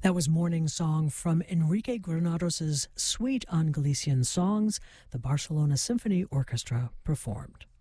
That was Morning Song from Enrique Granados' Suite on Galician Songs, the Barcelona Symphony Orchestra performed.